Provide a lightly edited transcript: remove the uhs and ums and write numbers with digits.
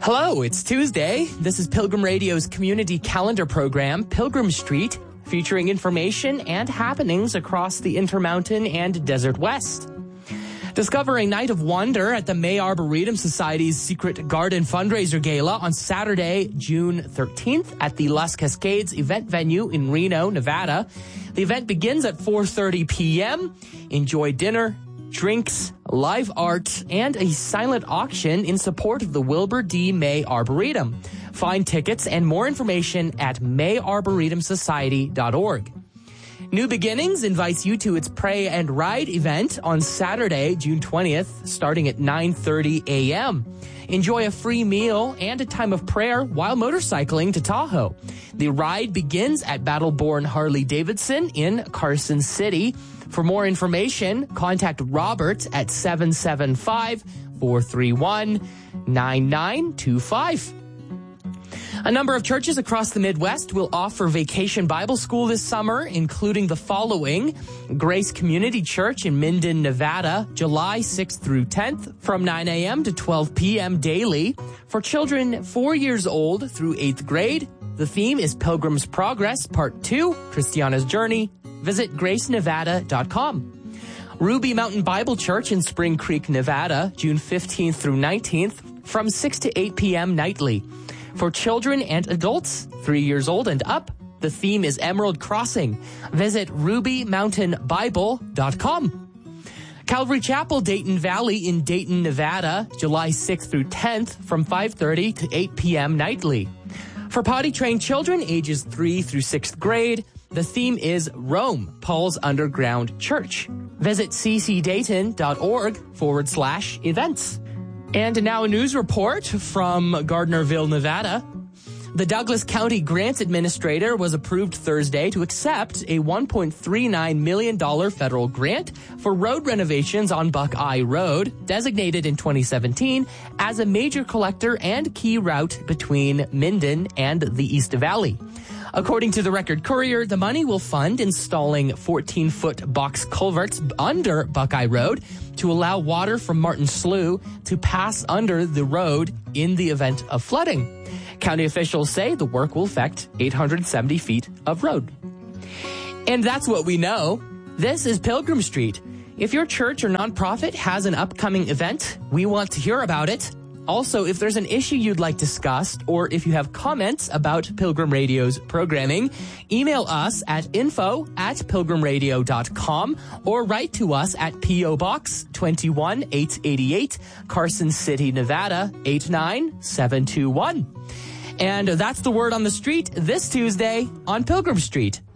Hello, it's Tuesday. This is Pilgrim Radio's community calendar program, Pilgrim Street, featuring information and happenings across the Intermountain and Desert West. Discover a night of wonder at the May Arboretum Society's Secret Garden Fundraiser Gala on Saturday, June 13th at the Las Cascades event venue in Reno, Nevada. The event begins at 4:30 p.m. Enjoy dinner, drinks, live art, and a silent auction in support of the Wilbur D. May Arboretum. Find tickets and more information at mayarboretumsociety.org. New Beginnings invites you to its Pray and Ride event on Saturday, June 20th, starting at 9:30 a.m. Enjoy a free meal and a time of prayer while motorcycling to Tahoe. The ride begins at Battleborn Harley-Davidson in Carson City. For more information, contact Robert at 775-431-9925. A number of churches across the Midwest will offer Vacation Bible School this summer, including the following: Grace Community Church in Minden, Nevada, July 6th through 10th, from 9 a.m. to 12 p.m. daily. For children 4 years old through 8th grade, the theme is Pilgrim's Progress, Part 2, Christiana's Journey. Visit gracenevada.com. Ruby Mountain Bible Church in Spring Creek, Nevada, June 15th through 19th, from 6 to 8 p.m. nightly. For children and adults 3 years old and up, the theme is Emerald Crossing. Visit rubymountainbible.com. Calvary Chapel Dayton Valley in Dayton, Nevada, July 6th through 10th, from 5:30 to 8 p.m. nightly. For potty-trained children ages 3 through 6th grade, the theme is Rome, Paul's Underground Church. Visit ccdayton.org/events. And now a news report from Gardnerville, Nevada. The Douglas County Grants Administrator was approved Thursday to accept a $1.39 million federal grant for road renovations on Buckeye Road, designated in 2017 as a major collector and key route between Minden and the East Valley. According to the Record Courier, the money will fund installing 14-foot box culverts under Buckeye Road to allow water from Martin Slough to pass under the road in the event of flooding. County officials say the work will affect 870 feet of road. And that's what we know. This is Pilgrim Street. If your church or nonprofit has an upcoming event, we want to hear about it. Also, if there's an issue you'd like discussed, or if you have comments about Pilgrim Radio's programming, email us at info@pilgrimradio.com or write to us at P.O. Box 21888, Carson City, Nevada 89721. And that's the word on the street this Tuesday on Pilgrim Street.